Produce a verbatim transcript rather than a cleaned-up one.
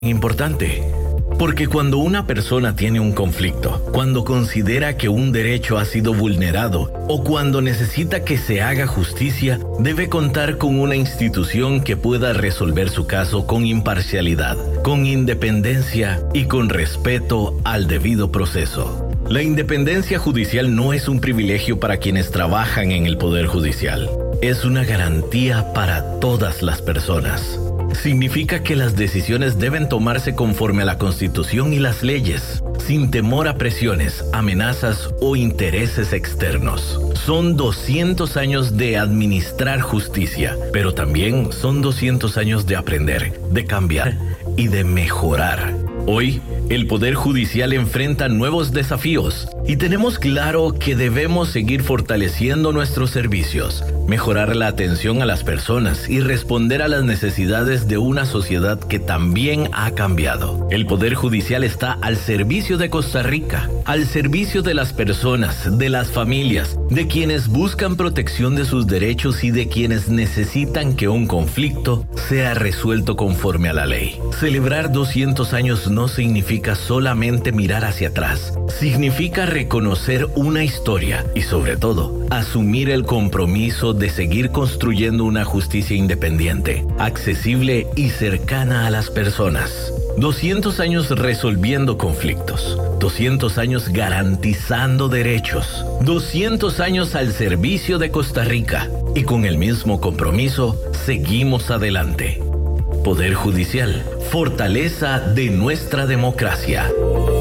Importante, porque cuando una persona tiene un conflicto, cuando considera que un derecho ha sido vulnerado o cuando necesita que se haga justicia, debe contar con una institución que pueda resolver su caso con imparcialidad, con independencia y con respeto al debido proceso. La independencia judicial no es un privilegio para quienes trabajan en el Poder Judicial. Es una garantía para todas las personas. Significa que las decisiones deben tomarse conforme a la Constitución y las leyes, sin temor a presiones, amenazas o intereses externos. Son doscientos años de administrar justicia, pero también son doscientos años de aprender, de cambiar y de mejorar. Hoy, el Poder Judicial enfrenta nuevos desafíos y tenemos claro que debemos seguir fortaleciendo nuestros servicios, mejorar la atención a las personas y responder a las necesidades de una sociedad que también ha cambiado. El Poder Judicial está al servicio de Costa Rica, al servicio de las personas, de las familias, de quienes buscan protección de sus derechos y de quienes necesitan que un conflicto sea resuelto conforme a la ley. Celebrar doscientos años no significa solamente mirar hacia atrás. Significa reconocer una historia y, sobre todo, asumir el compromiso de seguir construyendo una justicia independiente, accesible y cercana a las personas. doscientos años resolviendo conflictos, doscientos años garantizando derechos, doscientos años al servicio de Costa Rica y con el mismo compromiso seguimos adelante. Poder Judicial, fortaleza de nuestra democracia.